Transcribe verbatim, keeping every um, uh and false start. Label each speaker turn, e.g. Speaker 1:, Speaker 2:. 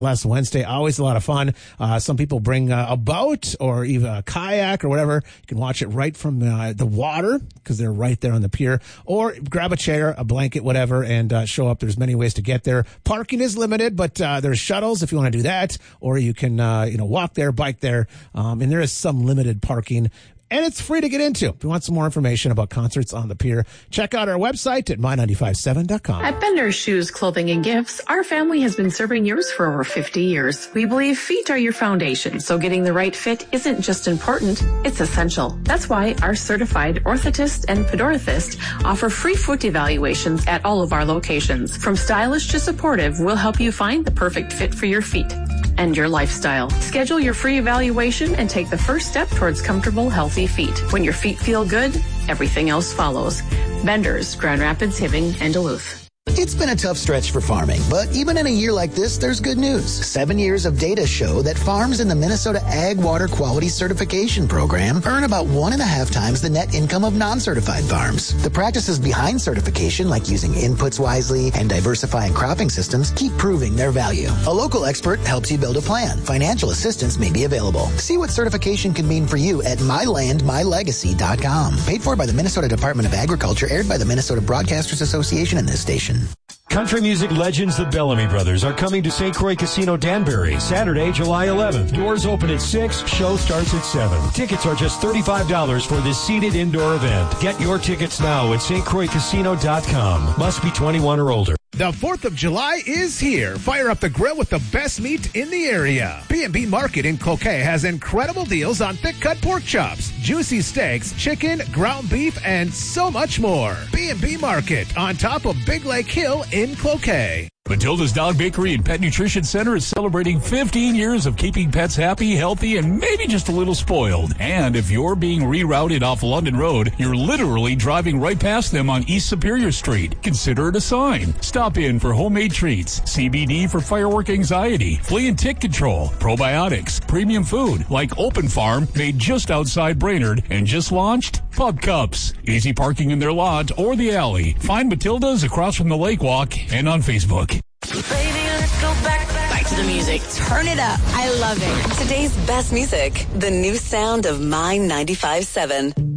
Speaker 1: Last Wednesday, always a lot of fun. Uh, some people bring uh, a boat or even a kayak or whatever. You can watch it right from uh, the water because they're right there on the pier. Or grab a chair, a blanket, whatever, and uh, show up. There's many ways to get there. Parking is limited, but uh, there's shuttles if you want to do that. Or you can uh, you know, walk there, bike there. Um, and there is some limited parking. And it's free to get into. If you want some more information about concerts on the pier, check out our website at my nine five seven dot com.
Speaker 2: At Bender's Shoes, Clothing, and Gifts, our family has been serving yours for over fifty years. We believe feet are your foundation, so getting the right fit isn't just important, it's essential. That's why our certified orthotist and podorthist offer free foot evaluations at all of our locations. From stylish to supportive, we'll help you find the perfect fit for your feet and your lifestyle. Schedule your free evaluation and take the first step towards comfortable, healthy feet. When your feet feel good, everything else follows. Bender's, Grand Rapids, Hibbing, and Duluth.
Speaker 3: It's been a tough stretch for farming, but even in a year like this, there's good news. Seven years of data show that farms in the Minnesota Ag Water Quality Certification Program earn about one and a half times the net income of non-certified farms. The practices behind certification, like using inputs wisely and diversifying cropping systems, keep proving their value. A local expert helps you build a plan. Financial assistance may be available. See what certification can mean for you at my land my legacy dot com. Paid for by the Minnesota Department of Agriculture, aired by the Minnesota Broadcasters Association and this station.
Speaker 4: Country music legends the Bellamy Brothers are coming to Saint Croix Casino Danbury Saturday, July eleventh. Doors open at six, show starts at seven. Tickets are just thirty-five dollars for this seated indoor event. Get your tickets now at st croix casino dot com. Must be twenty-one or older.
Speaker 1: The fourth of July is here. Fire up the grill with the best meat in the area. B and B Market in Cloquet has incredible deals on thick-cut pork chops, juicy steaks, chicken, ground beef, and so much more. B and B Market on top of Big Lake Hill in Cloquet.
Speaker 5: Matilda's Dog Bakery and Pet Nutrition Center is celebrating fifteen years of keeping pets happy, healthy, and maybe just a little spoiled. And if you're being rerouted off London Road, you're literally driving right past them on East Superior Street. Consider it a sign. Stop in for homemade treats, C B D for firework anxiety, flea and tick control, probiotics, premium food like Open Farm, made just outside Brainerd, and just launched Pub Cups. Easy parking in their lot or the alley. Find Matilda's across from the Lake Walk and on Facebook.
Speaker 6: Baby, let's go back, back to the music.
Speaker 7: Turn it up. I love it.
Speaker 6: Today's best music, the new sound of My ninety-five seven.